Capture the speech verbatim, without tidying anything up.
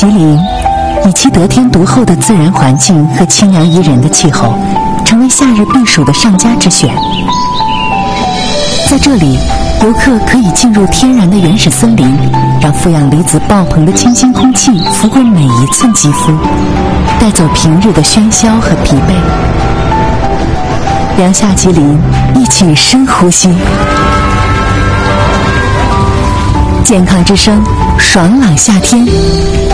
吉林以其得天独厚的自然环境和清凉宜人的气候，成为夏日避暑的上佳之选。在这里，游客可以进入天然的原始森林，让负氧离子爆棚的清新空气拂过每一寸肌肤，带走平日的喧嚣和疲惫。凉夏吉林，一起深呼吸。健康之声，爽朗夏天。